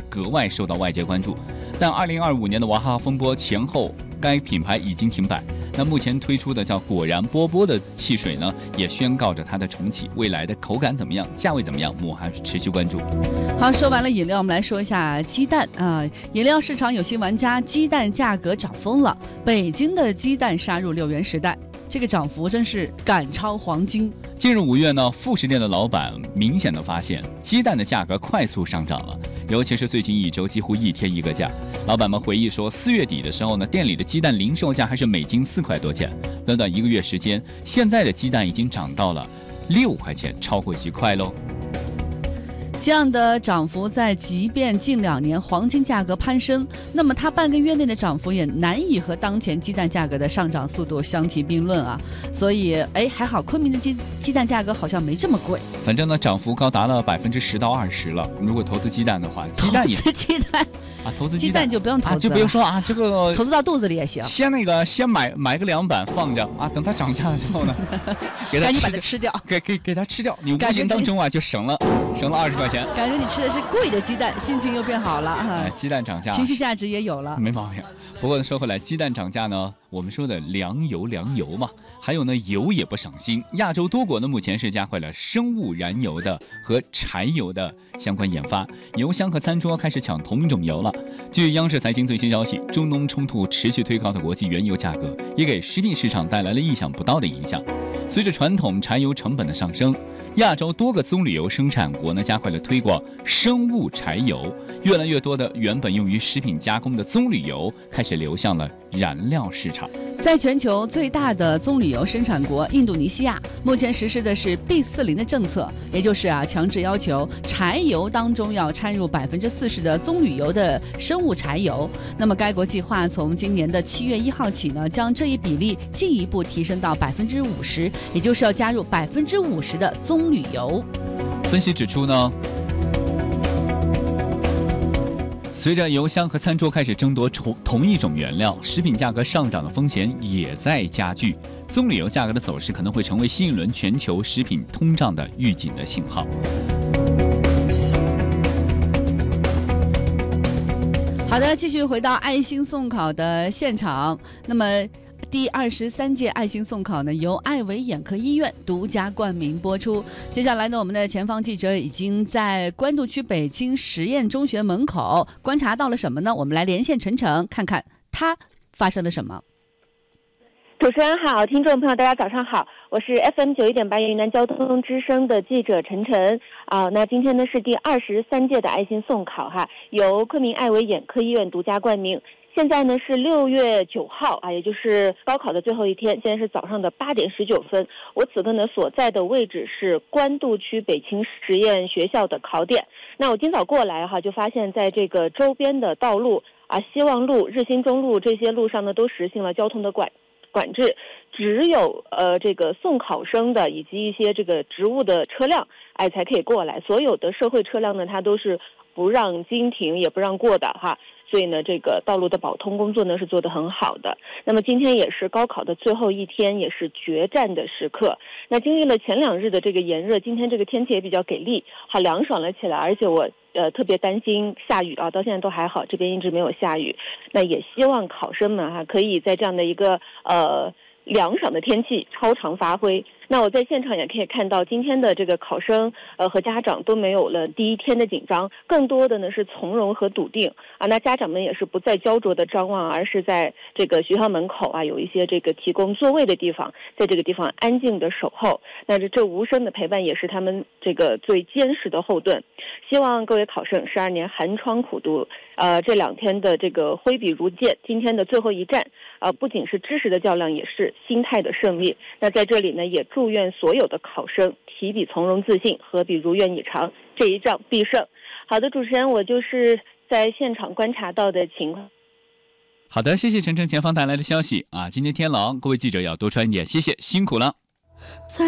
格外受到外界关注。但2025年的娃哈哈风波前后，该品牌已经停摆。那目前推出的叫果然波波的汽水呢，也宣告着它的重启。未来的口感怎么样，价位怎么样，我们还是持续关注。 好，说完了饮料，我们来说一下鸡蛋啊。饮料市场有些玩家鸡蛋价格涨疯了，北京的鸡蛋杀入6元时代，这个涨幅真是赶超黄金。 进入5月呢，副食店的老板明显的发现鸡蛋的价格快速上涨了，尤其是最近1周几乎一天一个价。老板们回忆说，4月底的时候呢，店里的鸡蛋零售价还是每斤4块多钱，短短1个月时间，现在的鸡蛋已经涨到了6块钱，超过1块喽。 这样的涨幅在即便近2年黄金价格攀升，那么它半个月内的涨幅也难以和当前鸡蛋价格的上涨速度相提并论啊。所以还好昆明的鸡蛋价格好像没这么贵， 反正呢涨幅高达了10%到20%了。如果投资鸡蛋的话， 投资鸡蛋啊，投资鸡蛋就不用投资就比如说啊，这个投资到肚子里也行。 先买个2板放着啊，等它涨价了之后呢， 赶紧把它吃掉， 给它吃掉，你无形当中啊就省了20块钱。 感觉你吃的是贵的鸡蛋，心情又变好了啊。 鸡蛋涨价， 情绪价值也有了， 没毛病。不过说回来，鸡蛋涨价呢，我们说的粮油嘛，还有呢油也不省心。亚洲多国呢目前是加快了生物燃油的和柴油的相关研发，油箱和餐桌开始抢同一种油了。据央视财经最新消息，中东冲突持续推高的国际原油价格，也给食品市场带来了意想不到的影响。随着传统柴油成本的上升，亚洲多个棕榈油生产国呢加快了推广生物柴油，越来越多的原本用于食品加工的棕榈油开始流向了燃料市场。 在全球最大的棕榈油生产国印度尼西亚，目前实施的是 B40的政策，也就是强制要求柴油当中要掺入40%的棕榈油的生物柴油。那么该国计划从今年的7月1号起呢，将这一比例进一步提升到50%，也就是要加入50%的棕榈油。 分析指出呢，随着油箱和餐桌开始争夺同一种原料，食品价格上涨的风险也在加剧。棕榈油价格的走势可能会成为新一轮全球食品通胀的预警的信号。 好的，继续回到爱心送考的现场。那么第23届爱心送考呢，由爱维眼科医院独家冠名播出。接下来呢，我们的前方记者已经在官渡区北京实验中学门口观察到了什么呢？我们来连线陈诚，看看他发生了什么。 主持人好，听众朋友大家早上好，我是 FM91.8云南交通之声的记者陈晨那今天呢是第23届的爱心送考由昆明爱维眼科医院独家冠名。现在呢是6月9号也就是高考的最后一天，现在是早上的8点19分。我此刻呢所在的位置是官渡区北京实验学校的考点。那我今早过来就发现在这个周边的道路希望路、日新中路这些路上呢都实行了交通的管制，只有这个送考生的以及一些这个职务的车辆才可以过来，所有的社会车辆呢它都是不让经停也不让过的所以呢这个道路的保通工作呢是做得很好的。那么今天也是高考的最后一天，也是决战的时刻。那经历了前2日的这个炎热，今天这个天气也比较给力凉爽了起来，而且我特别担心下雨到现在都还好，这边一直没有下雨。那也希望考生们可以在这样的一个凉爽的天气超常发挥。那我在现场也可以看到，今天的这个考生和家长都没有了第一天的紧张，更多的呢是从容和笃定那家长们也是不再焦灼的张望，而是在这个学校门口有一些这个提供座位的地方，在这个地方安静的守候。那这无声的陪伴也是他们这个最坚实的后盾。希望各位考生12年寒窗苦读，这2天的这个挥笔如剑，今天的最后一战不仅是知识的较量，也是心态的胜利。那在这里呢，也祝愿所有的考生提笔从容自信，合笔如愿以偿，这一仗必胜。好的，主持人，我就是在现场观察到的情况。 好的，谢谢陈晨前方带来的消息今天天冷，各位记者要多穿一点，谢谢，辛苦了。